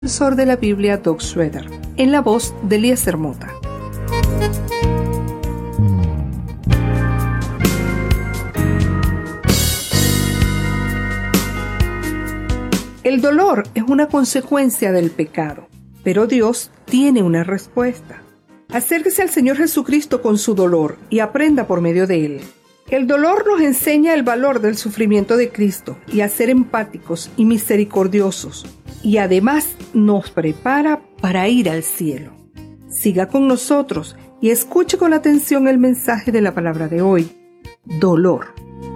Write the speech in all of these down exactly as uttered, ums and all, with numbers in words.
Profesor de la Biblia Doug Schroeder, en la voz de Eliezer Mota. El dolor es una consecuencia del pecado, pero Dios tiene una respuesta. Acérquese al Señor Jesucristo con su dolor y aprenda por medio de él. El dolor nos enseña el valor del sufrimiento de Cristo y a ser empáticos y misericordiosos, y además nos prepara para ir al cielo. Siga con nosotros y escuche con atención el mensaje de la palabra de hoy: dolor.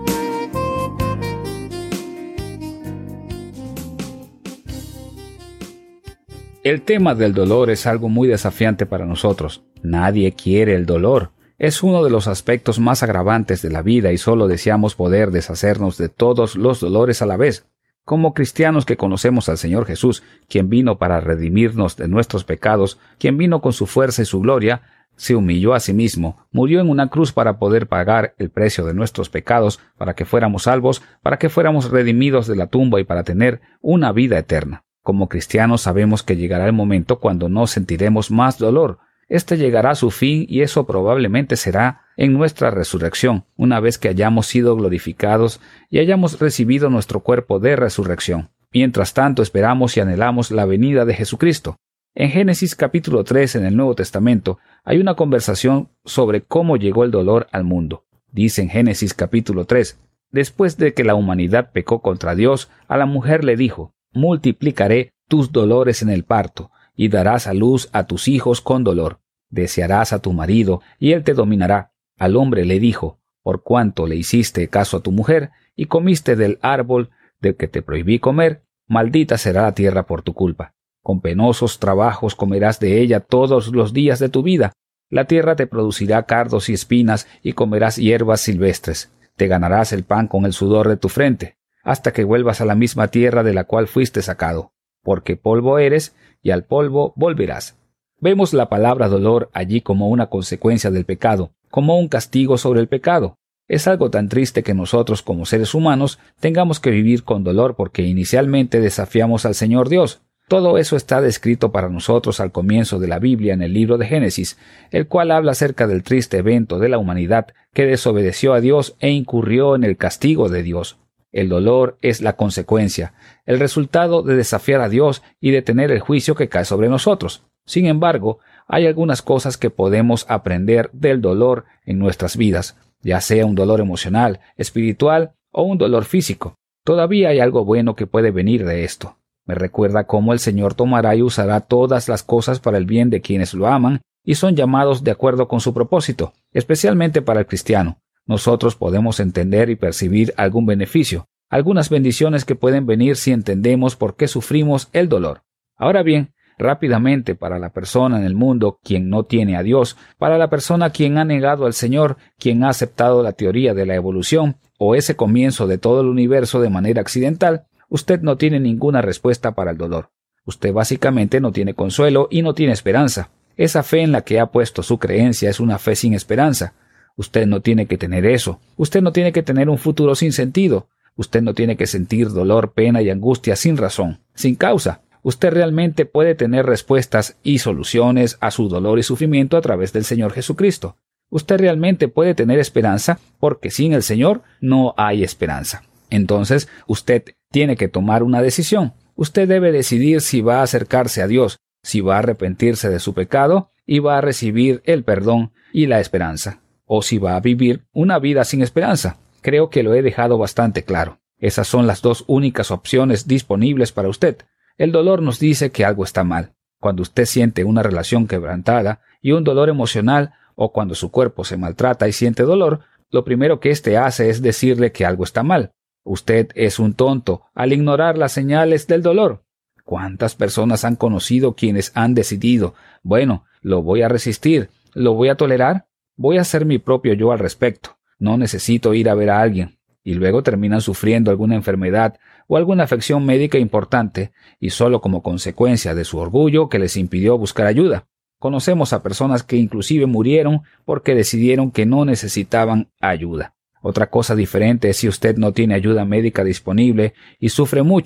El tema del dolor es algo muy desafiante para nosotros. Nadie quiere el dolor. Es uno de los aspectos más agravantes de la vida y solo deseamos poder deshacernos de todos los dolores a la vez. Como cristianos que conocemos al Señor Jesús, quien vino para redimirnos de nuestros pecados, quien vino con su fuerza y su gloria, se humilló a sí mismo, murió en una cruz para poder pagar el precio de nuestros pecados, para que fuéramos salvos, para que fuéramos redimidos de la tumba y para tener una vida eterna. Como cristianos sabemos que llegará el momento cuando no sentiremos más dolor. Este llegará a su fin y eso probablemente será en nuestra resurrección, una vez que hayamos sido glorificados y hayamos recibido nuestro cuerpo de resurrección. Mientras tanto esperamos y anhelamos la venida de Jesucristo. En Génesis capítulo tres en el Nuevo Testamento hay una conversación sobre cómo llegó el dolor al mundo. Dice en Génesis capítulo tres, después de que la humanidad pecó contra Dios, a la mujer le dijo: multiplicaré tus dolores en el parto, y darás a luz a tus hijos con dolor. Desearás a tu marido, y él te dominará. Al hombre le dijo: por cuanto le hiciste caso a tu mujer, y comiste del árbol del que te prohibí comer, maldita será la tierra por tu culpa. Con penosos trabajos comerás de ella todos los días de tu vida. La tierra te producirá cardos y espinas, y comerás hierbas silvestres. Te ganarás el pan con el sudor de tu frente, hasta que vuelvas a la misma tierra de la cual fuiste sacado. Porque polvo eres, y al polvo volverás. Vemos la palabra dolor allí como una consecuencia del pecado, como un castigo sobre el pecado. Es algo tan triste que nosotros como seres humanos tengamos que vivir con dolor porque inicialmente desafiamos al Señor Dios. Todo eso está descrito para nosotros al comienzo de la Biblia en el libro de Génesis, el cual habla acerca del triste evento de la humanidad que desobedeció a Dios e incurrió en el castigo de Dios. El dolor es la consecuencia, el resultado de desafiar a Dios y de tener el juicio que cae sobre nosotros. Sin embargo, hay algunas cosas que podemos aprender del dolor en nuestras vidas, ya sea un dolor emocional, espiritual o un dolor físico. Todavía hay algo bueno que puede venir de esto. Me recuerda cómo el Señor tomará y usará todas las cosas para el bien de quienes lo aman y son llamados de acuerdo con su propósito, especialmente para el cristiano. Nosotros podemos entender y percibir algún beneficio, algunas bendiciones que pueden venir si entendemos por qué sufrimos el dolor. Ahora bien, rápidamente para la persona en el mundo quien no tiene a Dios, para la persona quien ha negado al Señor, quien ha aceptado la teoría de la evolución o ese comienzo de todo el universo de manera accidental, usted no tiene ninguna respuesta para el dolor. Usted básicamente no tiene consuelo y no tiene esperanza. Esa fe en la que ha puesto su creencia es una fe sin esperanza. Usted no tiene que tener eso. Usted no tiene que tener un futuro sin sentido. Usted no tiene que sentir dolor, pena y angustia sin razón, sin causa. Usted realmente puede tener respuestas y soluciones a su dolor y sufrimiento a través del Señor Jesucristo. Usted realmente puede tener esperanza porque sin el Señor no hay esperanza. Entonces, usted tiene que tomar una decisión. Usted debe decidir si va a acercarse a Dios, si va a arrepentirse de su pecado y va a recibir el perdón y la esperanza, o si va a vivir una vida sin esperanza. Creo que lo he dejado bastante claro. Esas son las dos únicas opciones disponibles para usted. El dolor nos dice que algo está mal. Cuando usted siente una relación quebrantada y un dolor emocional, o cuando su cuerpo se maltrata y siente dolor, lo primero que éste hace es decirle que algo está mal. Usted es un tonto al ignorar las señales del dolor. ¿Cuántas personas han conocido quienes han decidido, bueno, lo voy a resistir, lo voy a tolerar, voy a hacer mi propio yo al respecto? No necesito ir a ver a alguien, y luego terminan sufriendo alguna enfermedad o alguna afección médica importante, y solo como consecuencia de su orgullo que les impidió buscar ayuda. Conocemos a personas que inclusive murieron porque decidieron que no necesitaban ayuda. Otra cosa diferente es si usted no tiene ayuda médica disponible y sufre mucho.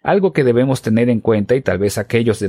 Algo que debemos tener en cuenta, y tal vez aquellos de